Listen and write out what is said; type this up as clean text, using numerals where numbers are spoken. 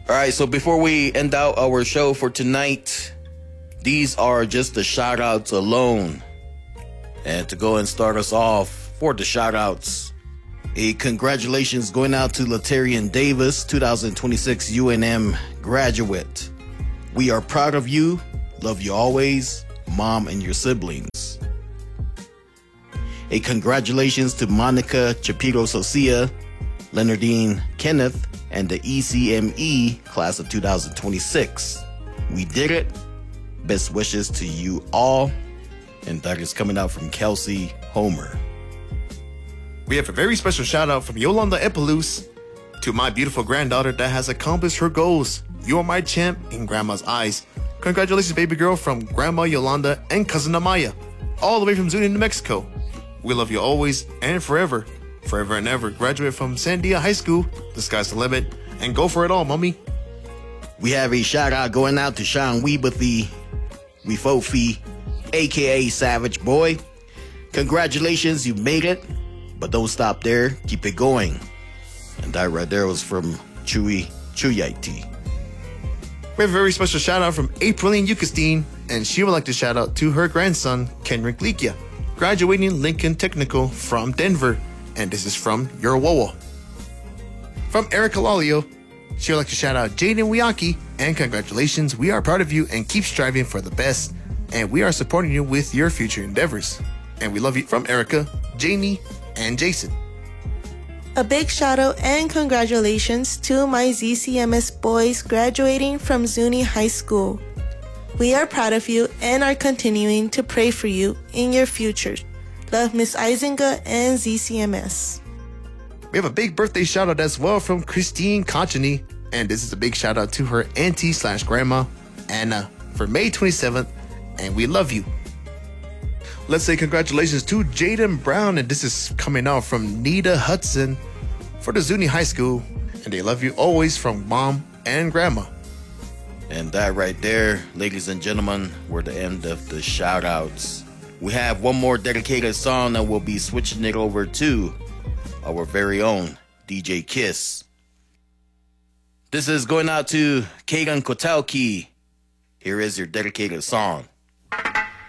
All right, so before we end out our show for tonight, these are just the shout outs alone. And to go and start us off for the shout outs, a congratulations going out to Latarian Davis, 2026 UNM graduate. We are proud of you. Love you always, mom and your siblings. A congratulations to Monica Chapiro Socia, Leonardine Kenneth, and the ECME class of 2026. We did it. Best wishes to you all. And that is coming out from Kelsey Homer. We have a very special shout out from Yolanda Epelus to my beautiful granddaughter that has accomplished her goals. You are my champ in grandma's eyes. Congratulations, baby girl, from Grandma Yolanda and cousin Amaya, all the way from Zuni, New Mexico. We love you always and forever. Forever and ever. Graduate from Sandia High School. The sky's the limit. And go for it all, mommy. We have a shout out going out to Sean Weebathy, Wefofi, aka Savage Boy. Congratulations, you made it. But don't stop there. Keep it going. And that right there was from Chewy Chuyaiti. We have a very special shout out from Aprilline Eukestein, and she would like to shout out to her grandson, Kenrick Likia, graduating Lincoln Technical from Denver. And this is from your Wawa. From Erica Lalio, she would like to shout out Jaden Wiyaki, and congratulations, we are proud of you and keep striving for the best, and we are supporting you with your future endeavors. And we love you. From Erica, Janie, and Jason. A big shout out and congratulations to my ZCMS boys graduating from Zuni High School. We are proud of you and are continuing to pray for you in your future. Love, Miss Isinga and ZCMS. We have a big birthday shout out as well from Christine Conchany, and this is a big shout out to her auntie/grandma, Anna, for May 27th, and we love you. Let's say congratulations to Jaden Brown, and this is coming out from Nita Hudson for the Zuni High School, and they love you always from mom and grandma. And that right there, ladies and gentlemen, were the end of the shout outs. We have one more dedicated song that we'll be switching it over to our very own DJ Kiss. This is going out to Kagan Kotelki. Here is your dedicated song.